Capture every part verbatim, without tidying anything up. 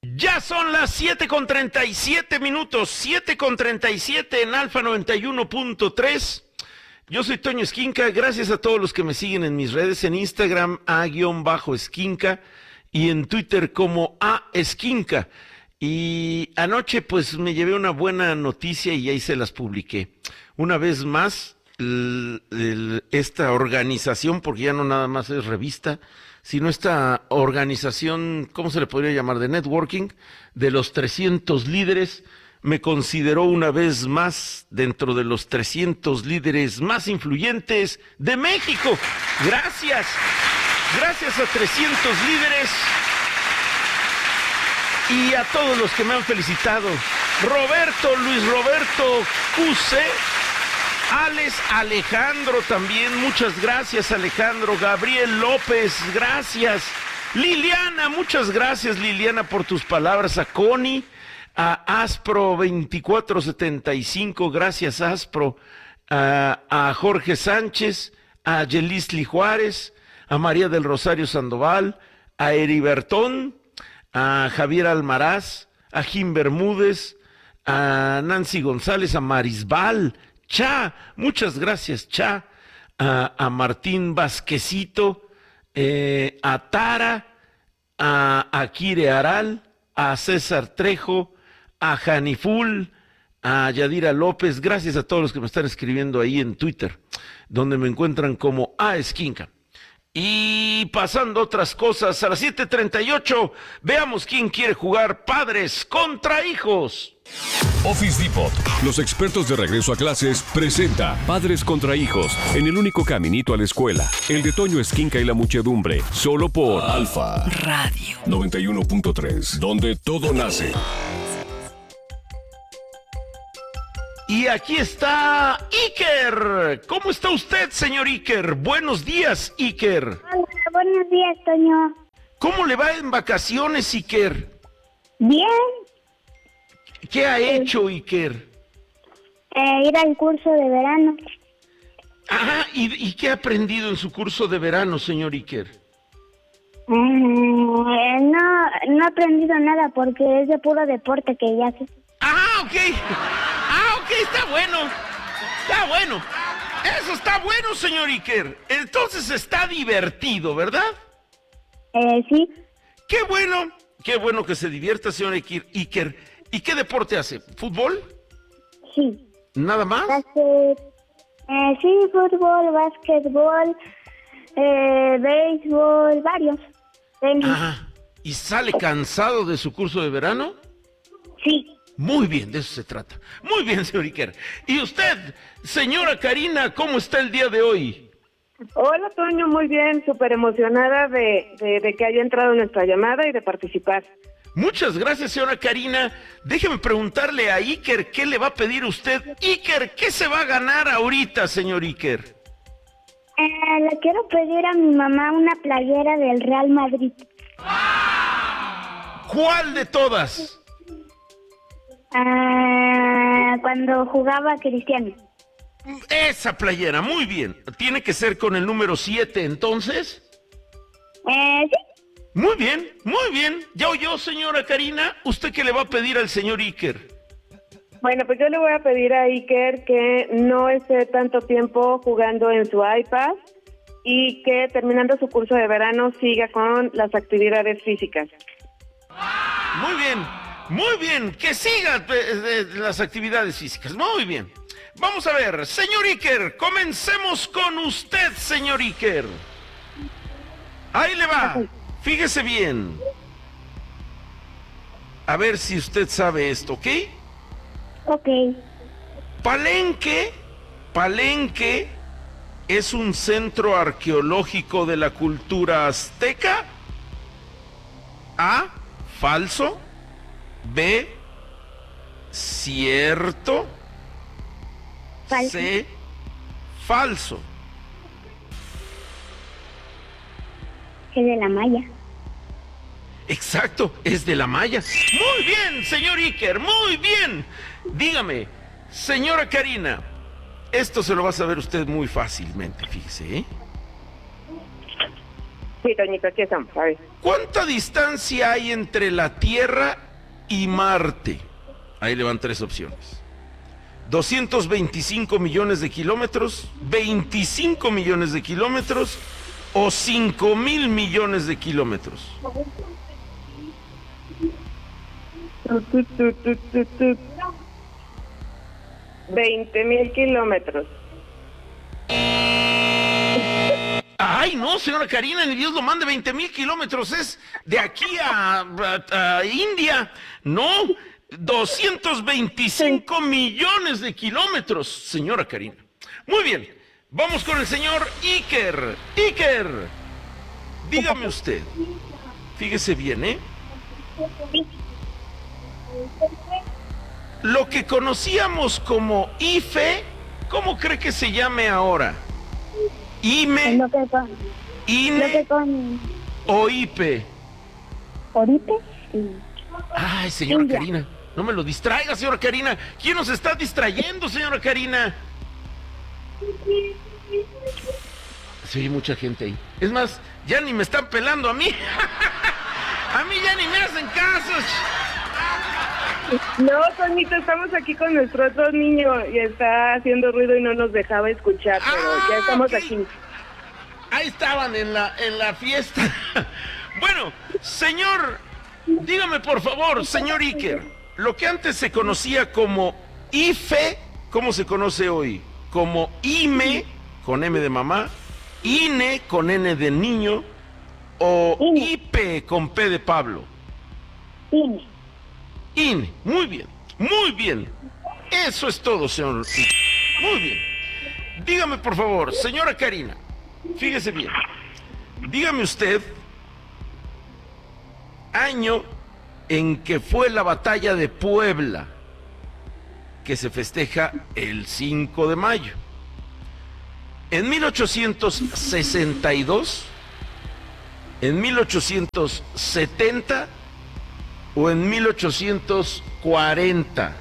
Ya son las siete con treinta y siete minutos, siete con treinta y siete en Alfa noventa y uno punto tres. Yo soy Toño Esquinca, gracias a todos los que me siguen en mis redes, en Instagram a-esquinca y en Twitter como a Esquinca. Y anoche pues me llevé una buena noticia y ahí se las publiqué. Una vez más, el, el, esta organización, porque ya no nada más es revista, sino esta organización, ¿cómo se le podría llamar? De networking, de los trescientos líderes, me consideró una vez más dentro de los trescientos líderes más influyentes de México. Gracias, gracias a trescientos líderes y a todos los que me han felicitado. Roberto, Luis Roberto Cuse, Alex Alejandro también, muchas gracias Alejandro, Gabriel López, gracias, Liliana, muchas gracias Liliana por tus palabras, a Connie, a Aspro veinticuatro setenta y cinco, gracias Aspro, a, a Jorge Sánchez, a Yelisli Juárez, a María del Rosario Sandoval, a Heribertón, a Javier Almaraz, a Jim Bermúdez, a Nancy González, a Marisbal, Cha, muchas gracias, Cha, a, a Martín Vázquezito, eh, a Tara, a, a Kire Aral, a César Trejo, a Janiful, a Yadira López, gracias a todos los que me están escribiendo ahí en Twitter, donde me encuentran como a Esquinca. Y pasando otras cosas, a las siete treinta y ocho, veamos quién quiere jugar padres contra hijos. Office Depot, los expertos de regreso a clases, presenta Padres contra Hijos, en el único caminito a la escuela, el de Toño Esquinca y la muchedumbre, solo por Alfa Radio noventa y uno punto tres, donde todo nace. Y aquí está Iker. ¿Cómo está usted, señor Iker? Buenos días, Iker. Hola, buenos días, Toño. ¿Cómo le va en vacaciones, Iker? Bien. ¿Qué ha hecho, Iker? Eh, ir al curso de verano. Ah, ¿y, ¿y qué ha aprendido en su curso de verano, señor Iker? Eh, no, no he aprendido nada porque es de puro deporte que ya sé. Ah, ok. Ah, ok, está bueno. Está bueno. Eso está bueno, señor Iker. Entonces está divertido, ¿verdad? Eh, sí. Qué bueno. Qué bueno que se divierta, señor Iker. ¿Y qué deporte hace? ¿Fútbol? Sí. ¿Nada más? Básquet, eh, sí, fútbol, básquetbol, eh, béisbol, varios. Tenis. Ajá. ¿Y sale cansado de su curso de verano? Sí. Muy bien, de eso se trata. Muy bien, señor Iker. ¿Y usted, señora Karina, cómo está el día de hoy? Hola, Toño, muy bien, súper emocionada de, de, de que haya entrado nuestra llamada y de participar. Muchas gracias, señora Karina. Déjeme preguntarle a Iker qué le va a pedir usted. Iker, ¿qué se va a ganar ahorita, señor Iker? Eh, le quiero pedir a mi mamá una playera del Real Madrid. ¿Cuál de todas? Ah, cuando jugaba Cristiano. Esa playera, muy bien. ¿Tiene que ser con el número siete, entonces? Eh, sí. Muy bien, muy bien. ¿Ya oyó, señora Karina? ¿Usted qué le va a pedir al señor Iker? Bueno, pues yo le voy a pedir a Iker que no esté tanto tiempo jugando en su iPad y que terminando su curso de verano siga con las actividades físicas. Muy bien, muy bien. Que siga eh, las actividades físicas. Muy bien. Vamos a ver, señor Iker, comencemos con usted, señor Iker. Ahí le va. Fíjese bien. A ver si usted sabe esto, ¿ok? Ok. Palenque, Palenque es un centro arqueológico de la cultura azteca. A, falso. B, cierto. Falso. C, falso. Es de la Maya. Exacto, es de la Maya. Muy bien, señor Iker, muy bien. Dígame, señora Karina, esto se lo va a saber usted muy fácilmente, fíjese, ¿eh? Sí, Toñito, aquí estamos, a ver. ¿Cuánta distancia hay entre la Tierra y Marte? Ahí le van tres opciones. doscientos veinticinco millones de kilómetros, veinticinco millones de kilómetros o cinco mil millones de kilómetros. Tu, tu, tu, tu, tu, tu. veinte mil kilómetros. Ay, no, señora Karina, ni Dios lo mande, veinte mil kilómetros, es de aquí a, a, a India, no, doscientos veinticinco millones de kilómetros, señora Karina. Muy bien, vamos con el señor Iker. Iker, dígame usted, fíjese bien, ¿eh? Lo que conocíamos como I F E, ¿cómo cree que se llame ahora? ¿I M E, Lo que con, I N lo que E con o I P E? ahorita, sí. Ay, señora India. Karina, no me lo distraiga, señora Karina. ¿Quién nos está distrayendo, señora Karina? Sí, hay mucha gente ahí. Es más, ya ni me están pelando a mí. A mí ya ni me hacen caso. No, Toñito, estamos aquí con nuestro otro niño y está haciendo ruido y no nos dejaba escuchar, pero Ah, ya estamos ok. aquí. Ahí estaban en la, en la fiesta. Bueno, señor, dígame por favor, señor Iker, lo que antes se conocía como I F E, ¿cómo se conoce hoy? Como I M E, con M de mamá, I N E, con N de niño, o I N E. I P E, con P de Pablo. Cine. I N E, muy bien, muy bien. Eso es todo, señor Iker. Muy bien. Dígame por favor, señora Karina, fíjese bien. Dígame usted año en que fue la batalla de Puebla, que se festeja el cinco de mayo. ¿En mil ochocientos sesenta y dos? ¿En mil ochocientos setenta? ¿O en mil ochocientos cuarenta?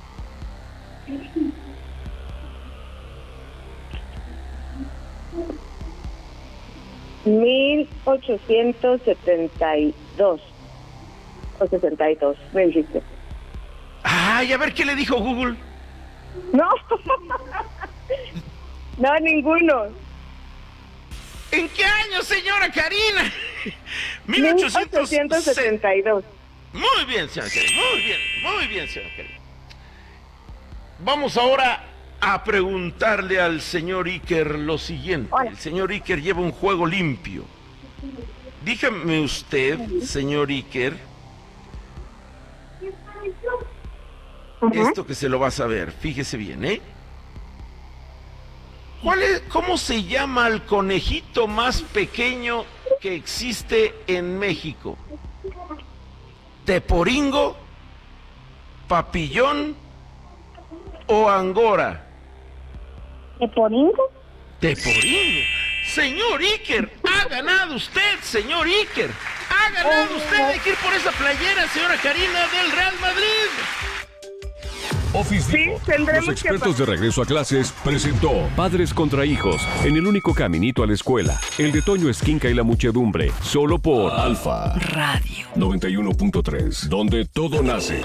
mil ochocientos setenta y dos o sesenta y dos, me dijiste. Ay, a ver qué le dijo Google. No, no, ninguno. ¿En qué año, señora Karina? mil ochocientos setenta y dos. Muy bien, señora Karina, muy bien, muy bien, señora Karina. Vamos ahora a preguntarle al señor Iker lo siguiente. Hola. El señor Iker lleva un juego limpio. Dígame usted, señor Iker, esto que se lo va a saber, fíjese bien, ¿eh? ¿Cuál es, cómo se llama el conejito más pequeño que existe en México? ¿Teporingo, papillón o angora? ¿De Poringo? Teporingo. Señor Iker, ha ganado usted, señor Iker. Ha ganado usted. Hay que ir por esa playera, señora Karina, del Real Madrid. Office Sí, Depot, tendremos los que expertos de regreso a clases, presentó Padres contra Hijos en el único caminito a la escuela. El de Toño Esquinca y la muchedumbre, solo por Alfa Radio noventa y uno punto tres, donde todo nace.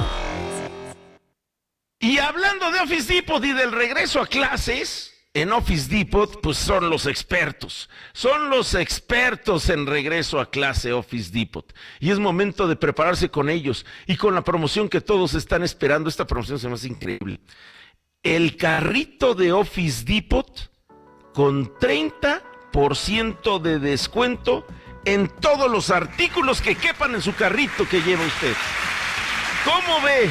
Y hablando de Office Depot y del regreso a clases, en Office Depot, pues son los expertos. Son los expertos en regreso a clase Office Depot. Y es momento de prepararse con ellos y con la promoción que todos están esperando. Esta promoción se me hace increíble. El carrito de Office Depot con treinta por ciento de descuento en todos los artículos que quepan en su carrito que lleva usted. ¿Cómo ve?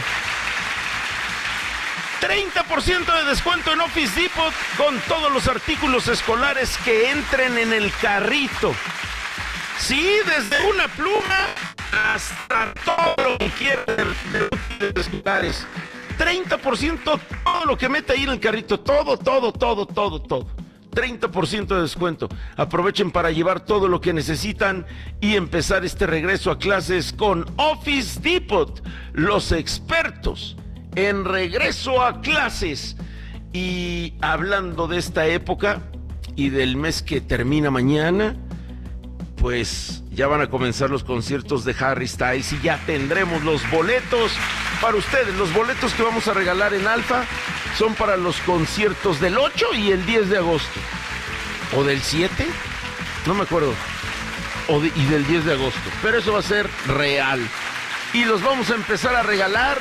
treinta por ciento de descuento en Office Depot con todos los artículos escolares que entren en el carrito. Sí, desde una pluma hasta todo lo que quieran de útiles escolares. treinta por ciento todo lo que mete ahí en el carrito. Todo, todo, todo, todo, todo. treinta por ciento de descuento. Aprovechen para llevar todo lo que necesitan y empezar este regreso a clases con Office Depot, los expertos en regreso a clases. Y hablando de esta época y del mes que termina mañana, pues ya van a comenzar los conciertos de Harry Styles y ya tendremos los boletos para ustedes. Los boletos que vamos a regalar en Alfa son para los conciertos del ocho y el diez de agosto. ¿O del siete? No me acuerdo. O de, y del diez de agosto. Pero eso va a ser real. Y los vamos a empezar a regalar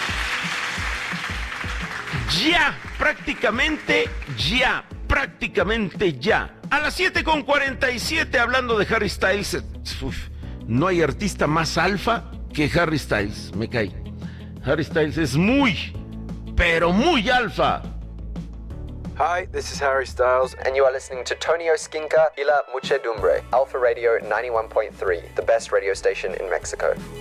ya, prácticamente ya, prácticamente ya. A las siete con cuarenta y siete, hablando de Harry Styles, uf, no hay artista más alfa que Harry Styles, me cae. Harry Styles es muy, pero muy alfa. Hi, this is Harry Styles, and you are listening to Tonio Skinka y La Muchedumbre, Alpha Radio ninety-one point three, the best radio station in Mexico.